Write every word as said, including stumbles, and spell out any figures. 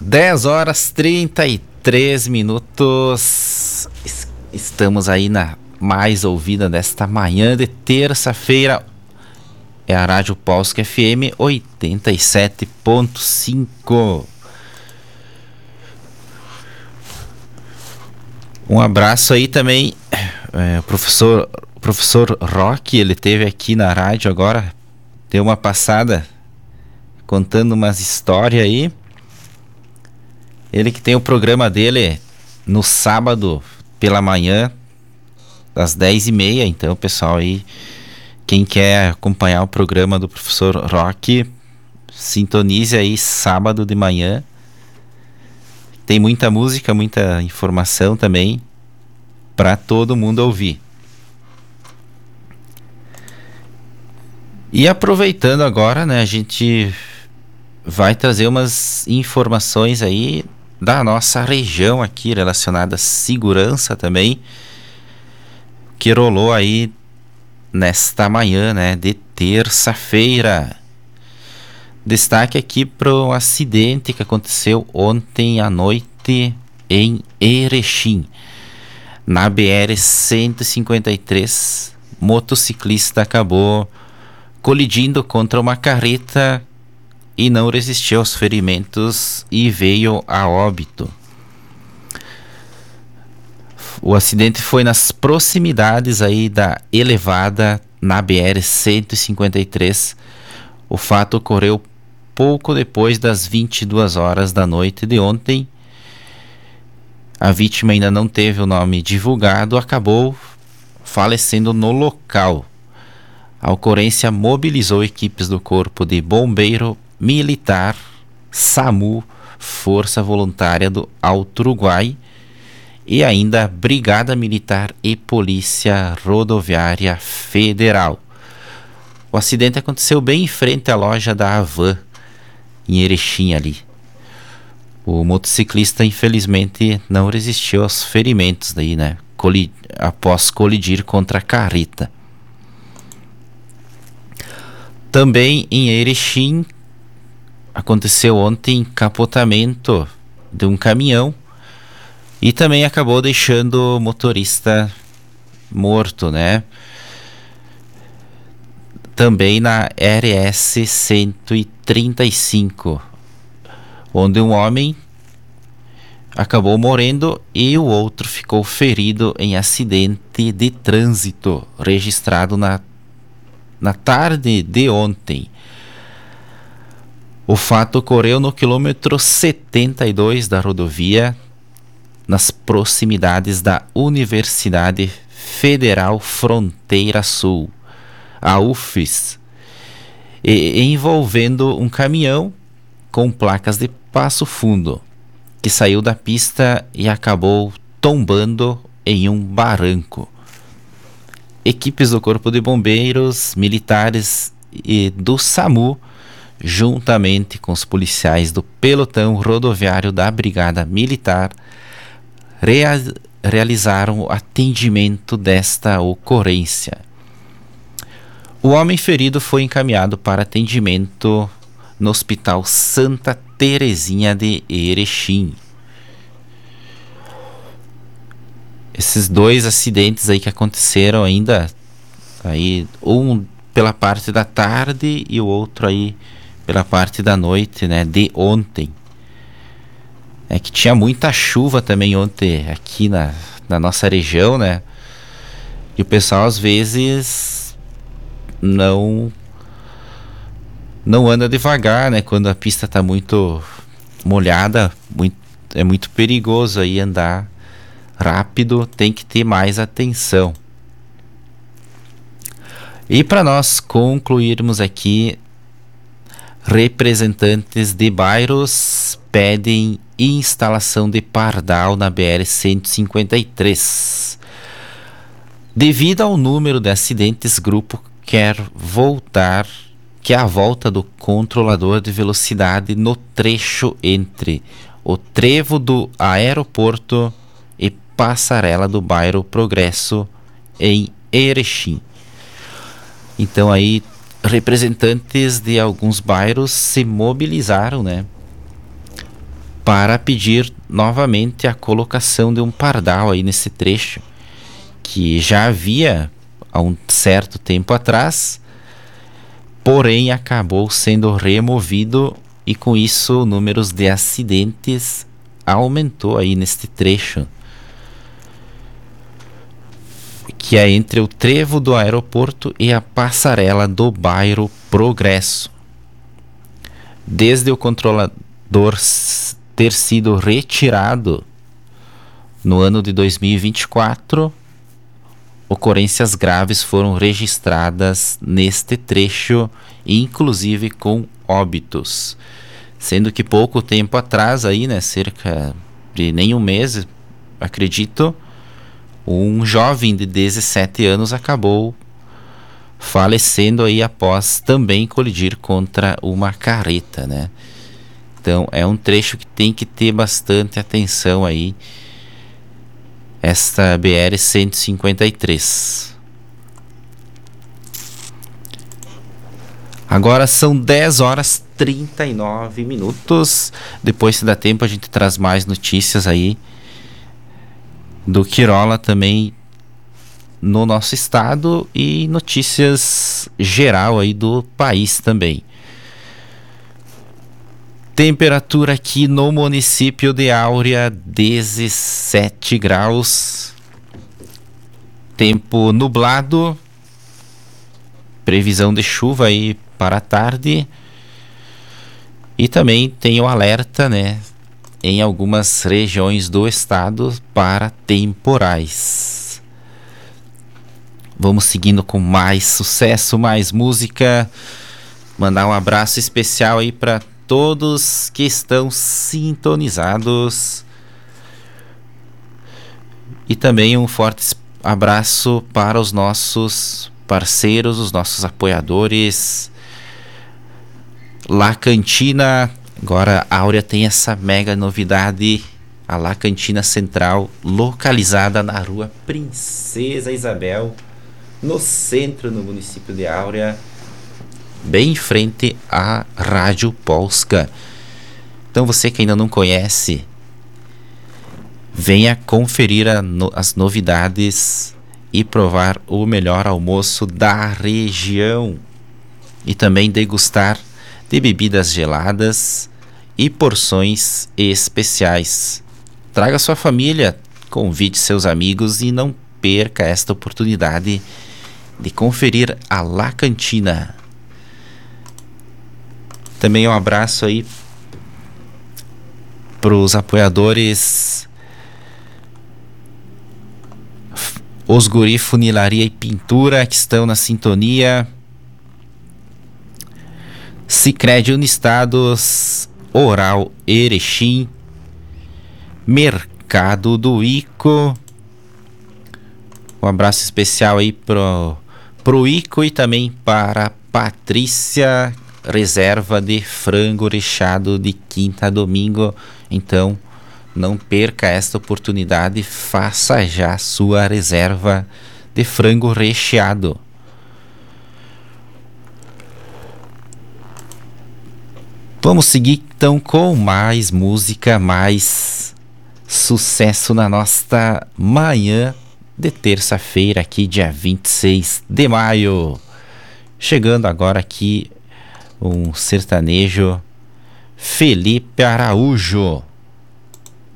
dez horas trinta e três minutos. Estamos aí na mais ouvida desta manhã de terça-feira. É a Rádio Polsk F M oitenta e sete ponto cinco. Um abraço aí também, é, o professor, o professor Roque, ele esteve aqui na rádio agora, deu uma passada contando umas histórias aí. Ele que tem o programa dele no sábado pela manhã, às dez e meia. Então, pessoal aí, quem quer acompanhar o programa do professor Roque, sintonize aí sábado de manhã. Tem muita música, muita informação também para todo mundo ouvir. E aproveitando agora, né, a gente vai trazer umas informações aí da nossa região aqui, relacionada à segurança também, que rolou aí nesta manhã, né, de terça-feira. Destaque aqui para um acidente que aconteceu ontem à noite em Erechim. Na B R cento e cinquenta e três, motociclista acabou colidindo contra uma carreta e não resistiu aos ferimentos e veio a óbito. O acidente foi nas proximidades aí da elevada na B R cento e cinquenta e três. O fato ocorreu pouco depois das vinte e duas horas da noite de ontem. A vítima ainda não teve o nome divulgado, acabou falecendo no local. A ocorrência mobilizou equipes do Corpo de Bombeiro Militar, SAMU, Força Voluntária do Alto Uruguai e ainda Brigada Militar e Polícia Rodoviária Federal. O acidente aconteceu bem em frente à loja da Avan, em Erechim ali. O motociclista infelizmente não resistiu aos ferimentos daí, né? Coli- após colidir contra a carreta. Também em Erechim aconteceu ontem capotamento de um caminhão e também acabou deixando o motorista morto, né? Também na R S cento e trinta e cinco, onde um homem acabou morrendo e o outro ficou ferido em acidente de trânsito registrado na, na tarde de ontem. O fato ocorreu no quilômetro setenta e dois da rodovia, nas proximidades da Universidade Federal Fronteira Sul, a U F S, e, envolvendo um caminhão com placas de Passo Fundo, que saiu da pista e acabou tombando em um barranco. Equipes do Corpo de Bombeiros, militares e do SAMU, juntamente com os policiais do pelotão rodoviário da Brigada Militar, rea- realizaram o atendimento desta ocorrência. O homem ferido foi encaminhado para atendimento no Hospital Santa Terezinha de Erechim. Esses dois acidentes aí que aconteceram ainda, aí, um pela parte da tarde e o outro aí pela parte da noite, né, de ontem. É que tinha muita chuva também ontem aqui na, na nossa região, né? E o pessoal às vezes não não anda devagar, né? Quando a pista está muito molhada, muito, é muito perigoso aí andar rápido, tem que ter mais atenção. E para nós concluirmos aqui, representantes de bairros pedem instalação de pardal na B R cento e cinquenta e três. Devido ao número de acidentes, grupo quer voltar, que é a volta do controlador de velocidade no trecho entre o trevo do aeroporto e passarela do bairro Progresso, em Erechim. Então aí representantes de alguns bairros se mobilizaram, né, para pedir novamente a colocação de um pardal aí nesse trecho, que já havia há um certo tempo atrás, porém acabou sendo removido, e com isso o número de acidentes aumentou aí neste trecho, que é entre o trevo do aeroporto e a passarela do bairro Progresso. Desde o controlador ter sido retirado no ano de dois mil e vinte e quatro, ocorrências graves foram registradas neste trecho, inclusive com óbitos. Sendo que pouco tempo atrás, aí, né, cerca de nem um mês, acredito, um jovem de dezessete anos acabou falecendo aí após também colidir contra uma carreta, né? Então é um trecho que tem que ter bastante atenção aí, esta B R cento e cinquenta e três. Agora são dez horas e trinta e nove minutos. Depois, se dá tempo, a gente traz mais notícias aí do Quirolá também no nosso estado, e notícias geral aí do país também. Temperatura aqui no município de Áurea, dezessete graus. Tempo nublado. Previsão de chuva aí para a tarde. E também tem o alerta, né, em algumas regiões do estado para temporais. Vamos seguindo com mais sucesso, mais música. Mandar um abraço especial aí para todos que estão sintonizados. E também um forte abraço para os nossos parceiros, os nossos apoiadores. La Cantina, agora a Áurea tem essa mega novidade, a La Cantina Central, localizada na rua Princesa Isabel, no centro, no município de Áurea, bem em frente à Rádio Polska. Então você que ainda não conhece, venha conferir a no, as novidades e provar o melhor almoço da região, e também degustar de bebidas geladas e porções especiais. Traga sua família, convide seus amigos e não perca esta oportunidade de conferir a La Cantina. Também um abraço aí para os apoiadores Os Guri Funilaria e Pintura, que estão na sintonia. Sicredi Unistados, Oral Erechim, Mercado do Ico. Um abraço especial aí pro, pro Ico e também para Patrícia, reserva de frango recheado de quinta a domingo. Então não perca esta oportunidade, faça já sua reserva de frango recheado. Vamos seguir então com mais música, mais sucesso na nossa manhã de terça-feira, aqui dia vinte e seis de maio. Chegando agora aqui um sertanejo, Felipe Araújo.